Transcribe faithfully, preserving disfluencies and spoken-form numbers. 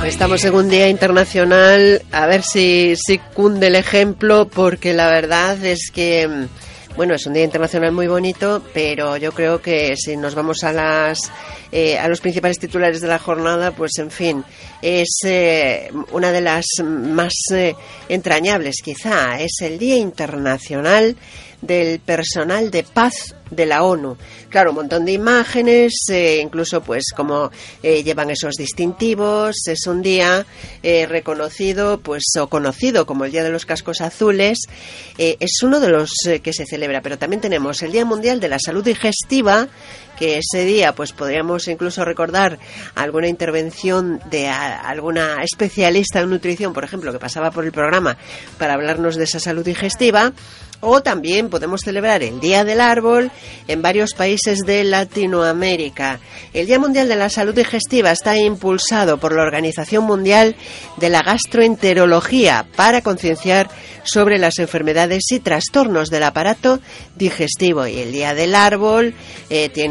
Estamos en un día internacional, a ver si, si cunde el ejemplo, porque la verdad es que, bueno, es un día internacional muy bonito, pero yo creo que si nos vamos a las eh, a los principales titulares de la jornada, pues en fin, es eh, una de las más eh, entrañables quizá, es el Día Internacional del Personal de Paz de la ONU. Claro, un montón de imágenes, eh, incluso pues como eh, llevan esos distintivos. Es un día eh, reconocido pues o conocido como el Día de los Cascos Azules. Eh, es uno de los eh, que se celebra, pero también tenemos el Día Mundial de la Salud Digestiva, que ese día pues podríamos incluso recordar alguna intervención de a, alguna especialista en nutrición, por ejemplo, que pasaba por el programa para hablarnos de esa salud digestiva. O también podemos celebrar el Día del Árbol en varios países de Latinoamérica. El Día Mundial de la Salud Digestiva está impulsado por la Organización Mundial de la Gastroenterología para concienciar sobre las enfermedades y trastornos del aparato digestivo. Y el Día del Árbol eh, tiene